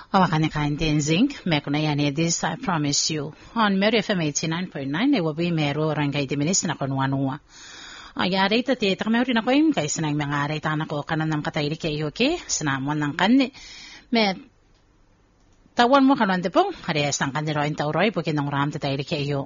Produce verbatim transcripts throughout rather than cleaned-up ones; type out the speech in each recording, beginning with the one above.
Awakanya kain zinc, mekuna yani this I promise you. On Mary F M eighty-nine point nine, they will be mero rangay diminis na konwanwa. Ayari ta ti takameri na ko im kay sinang mga aray ta na ko kanan ng katayri kayo ke sinamon ng kanni. Me tawan mo kanon de pong hares ang kaniro in tauroy po kinong ram ta tayri kayo.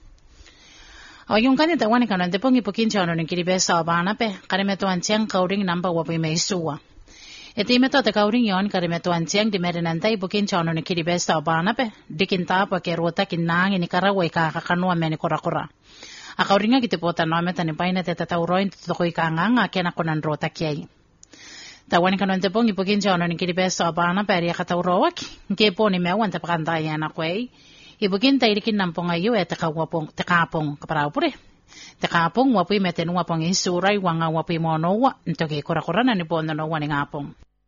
Aw yung kanni tawan kanon de pong ipukin siya no ng kiribesa bana pe karimeto an siyang kauring namba wapoy may suwa. Iti meto ta kauring yon karimeto an siyang di merenantay ipukin siya no ng kiribesa bana pe dikinta pa kerota kinang ini karaway kakakanwa meni kura-kura. Akauringa kiti po tanome tanipay na tetatauro ito ko ikanganga kaya nakunan rota kiyay. Tawan kanon te pong ipukin siya no ng kiribeso abana peri akatauroak nke po ni mewan tapakantayan ako ay ipukin tairikin ng pongayo e takawapong takapong kaparawpure. Takapong wapoy meten wapong isuray wanga wapoy monowa nito kay kura-kura na ni po nonowa ni ngapong.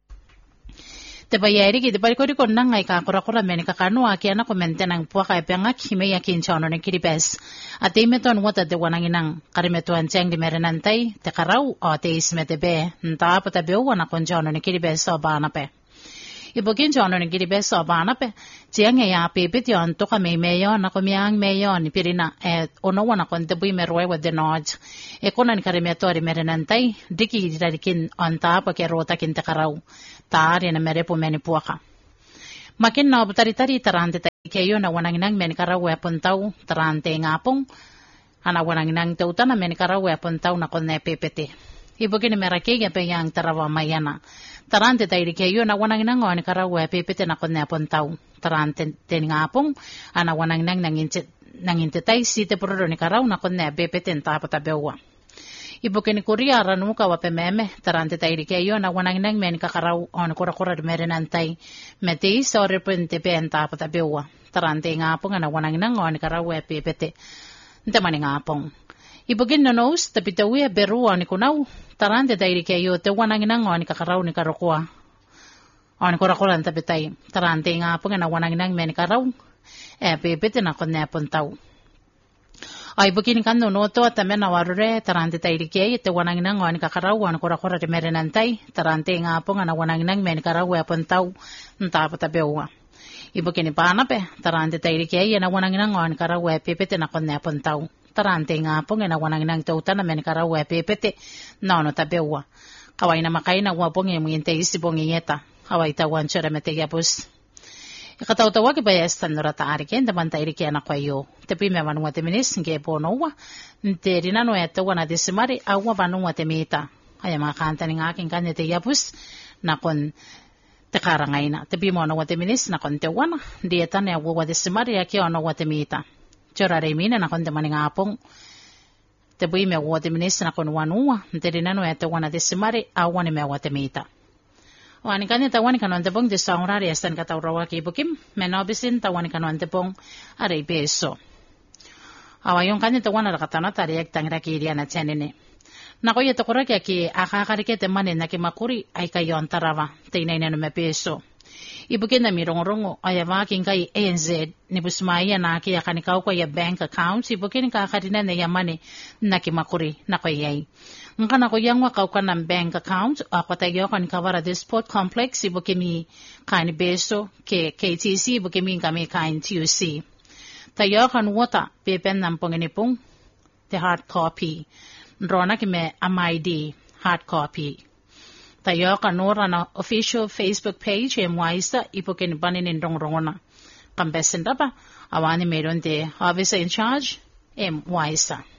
Tebayari kiti balik ko nang ay kakura-kura meni kakano aki anak komente ng puwa kay pangak hime yakin siya no ng kiribes. At imeton wata de wanang inang karimetuan siyang di merenantay te karaw o te ismete be nta pata beo wana kon siya no ng kiribes o bana pe. Ibukin siya no ng kiribes o bana pe siyang ay apipit yon to kami meyo na kumiyang meyo ni pirina et ono wana kon te bui merwe wa de noj. E konan karimeto di merenantay diki didarikin on ta pa ke rota kin te karaw. Tari na mere po meni puaka. Makin na obtari-tari tarante tayo kayo na wanang inang meni karawe puntaw tarante ngapong ana wanang inang tauta na meni karawe puntaw na konne pepete. Ibukin ni merake ya pe yang tarawa mayana. Tarante tayo kayo na wanang inang wani karawe pepete na konne puntaw tarante ten ngapong ana wanang inang nangintit nangintitay site puro ni karaw na konne pepete tapata bewa. Ibukin ni Korea ranu ka wape meme tarante tairi kayo na wanang nang men kakaraw on kura-kura merenantay meti sorry pente penta pata bewa tarante ngapong na wanang nang on karaw wape pete nte mani ngapong ibukin no nos tapitawi beru on kunaw tarante tairi kayo te wanang nang on kakaraw ni karokwa on kura-kura tapitay tarante ngapong na wanang nang men karaw e pepete na konne puntaw. Ay bukin kan no noto at tamen na warure tarante tairi kaya ite wanang nang on kakaraw on kura-kura de merenantay tarante nga po nga na wanang nang men karaw wapon taw ntapo tabewa. Ibukin ni panape tarante tairi kaya na wanang nang on karaw wapipete na konne pon taw tarante nga po nga na wanang nang tauta na men karaw wapipete no no tabewa. Kaway na makay na wapong imuyinte isibong iyeta kaway tawan siya remete yapos. Ikataw-tawa kibayastan nura taarikin daman tairi kaya na kwayo. Tapi mewan wate minis nge pono wa. Nteri na no eto wana disimari awa banong wate mita. Ay mga kanta ng aking kanya te yapus na kon tekarangay na. Tapi mo na wate minis na kon te wana. Dieta na awa wate disimari aki ono wate mita. Chora remina na kon te maning apong. Tapi me wate minis na kon wanuwa. Nteri na no eto wana disimari awa ni me wate mita. Wani kanya tawani kanon tepong di sa orari estan katawrawa ki bukim menobisin tawani kanon tepong aray peso. Awayong kanya tawan na katana tariyak tangira kiriya na tsenene. Nako yeto kura kya ki akakarike temane na kimakuri ay kayon tarawa tinay na nume peso. Ibukin na mirong-rongo ay avaking kay A N Z ni busmaya na kaya kanikaw ko ya bank account ibukin kakarina na yamane na kimakuri na kayay. Ngka na ko yang wakaw ka ng bank account, ako tayo kan kawara de sport complex, ibo kimi kain beso, ke K T C, ibo kimi kami kain T U C. Tayo kan wata, pepen ng panginipong, the hard copy. Rona kime M I D, hard copy. Tayo kan nora na official Facebook page, M Y S A, ibo kinibanin nindong rongona. Kambesin na ba? Awani meron de officer in charge, M Y S A.